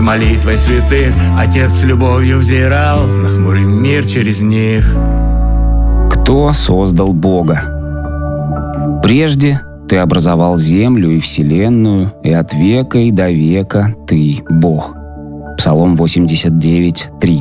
молитвой святых Отец с любовью взирал на хмурый мир через них. Кто создал Бога? Прежде ты образовал землю и вселенную, и от века и до века ты Бог. Псалом 89:3.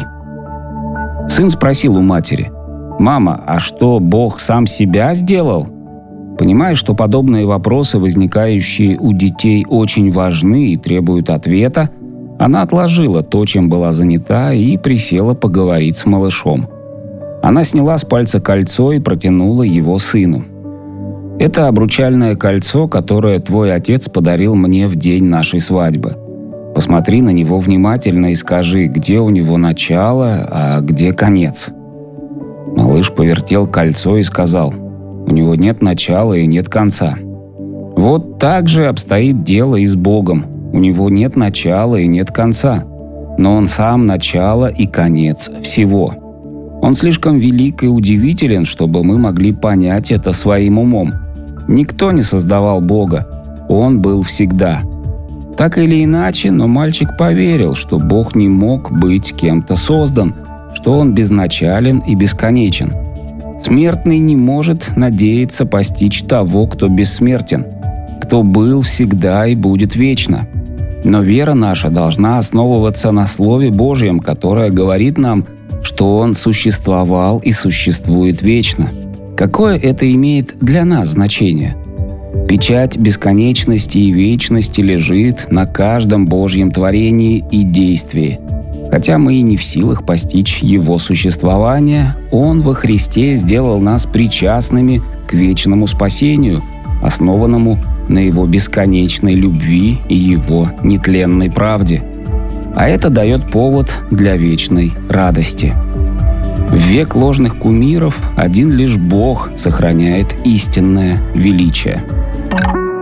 Сын спросил у матери: «Мама, а что, Бог сам себя сделал?» Понимая, что подобные вопросы, возникающие у детей, очень важны и требуют ответа, она отложила то, чем была занята, и присела поговорить с малышом. Она сняла с пальца кольцо и протянула его сыну. «Это обручальное кольцо, которое твой отец подарил мне в день нашей свадьбы. Посмотри на него внимательно и скажи, где у него начало, а где конец». Малыш повертел кольцо и сказал: «У него нет начала и нет конца». Вот так же обстоит дело и с Богом. У него нет начала и нет конца, но Он сам начало и конец всего. Он слишком велик и удивителен, чтобы мы могли понять это своим умом. Никто не создавал Бога, Он был всегда. Так или иначе, но мальчик поверил, что Бог не мог быть кем-то создан, что Он безначален и бесконечен. Смертный не может надеяться постичь того, кто бессмертен, кто был всегда и будет вечно. Но вера наша должна основываться на Слове Божьем, которое говорит нам, что Он существовал и существует вечно. Какое это имеет для нас значение? Печать бесконечности и вечности лежит на каждом Божьем творении и действии. Хотя мы и не в силах постичь Его существование, Он во Христе сделал нас причастными к вечному спасению, основанному на Его бесконечной любви и Его нетленной правде. А это дает повод для вечной радости. В век ложных кумиров один лишь Бог сохраняет истинное величие.